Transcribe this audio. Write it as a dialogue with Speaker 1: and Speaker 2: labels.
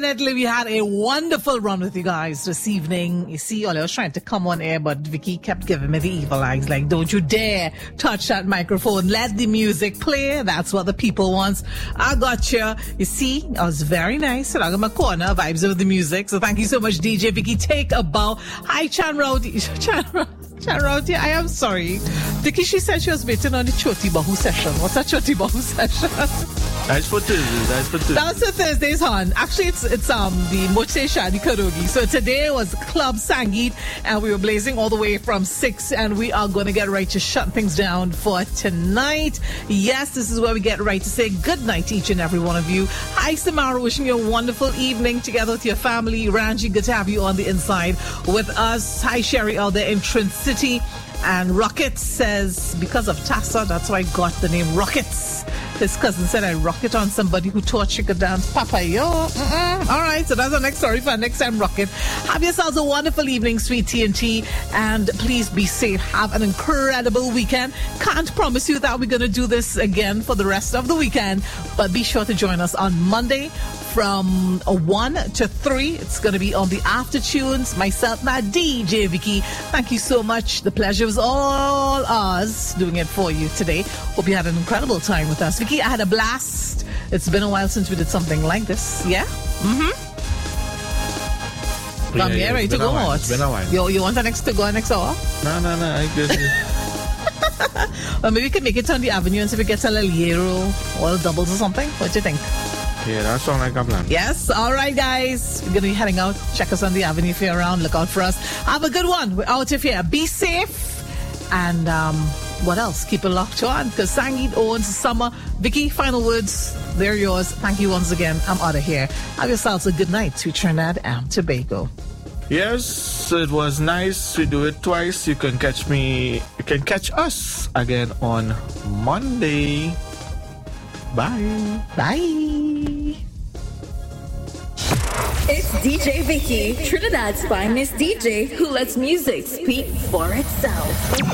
Speaker 1: Definitely, we had a wonderful run with you guys this evening. You see, I was trying to come on air, but Vicky kept giving me the evil eyes, like, don't you dare touch that microphone. Let the music play. That's what the people want. I got you. You see, I was very nice. And I got my corner vibes of the music. So thank you so much, DJ Vicky. Take a bow. Hi, Chan Rowdy. Rowdy, I am sorry. Vicky, she said she was waiting on the Choti Bahu session. What's that Choti Bahu session?
Speaker 2: That's for Thursdays.
Speaker 1: That's for Thursdays, hon. Actually, it's the Moche Shadi Karogi. So today was Club Sangeet, and we were blazing all the way from 6, and we are going to get right to shut things down for tonight. Yes, this is where we get right to say good night to each and every one of you. Hi, Samara, wishing you a wonderful evening together with your family. Ranji, good to have you on the inside with us. Hi, Sherry out there in Trin City. And Rockets says, because of Tassa, that's why I got the name Rockets. His cousin said I rocket on somebody who taught she could dance. Papa, yo. All right, so that's our next story for next time, Rocket. Have yourselves a wonderful evening, sweet TNT. And please be safe. Have an incredible weekend. Can't promise you that we're going to do this again for the rest of the weekend. But be sure to join us on Monday from 1 to 3. It's going to be on the After Tunes. Myself, my DJ Vicky. Thank you so much. The pleasure was all ours doing it for you today. Hope you had an incredible time with us. Vicky, I had a blast. It's been a while since we did something like this. Yeah? Come here, ready to go out.
Speaker 2: It's been a while.
Speaker 1: You want to go next hour?
Speaker 2: No. I guess.
Speaker 1: Or maybe we can make it on the avenue and see if we get a little euro or doubles or something. What do you think?
Speaker 2: Yeah, that sounds like a plan.
Speaker 1: Yes. All right, guys. We're going to be heading out. Check us on the avenue if you're around. Look out for us. Have a good one. We're out of here. Be safe. And what else? Keep it locked on because Sangeet owns summer. Vicky, final words. They're yours. Thank you once again. I'm out of here. Have yourselves a good night to Trinidad and Tobago.
Speaker 2: Yes, it was nice. We do it twice. You can catch us again on Monday. Bye.
Speaker 1: Bye.
Speaker 3: It's DJ Vicky, Trinidad's finest DJ who lets music speak for itself.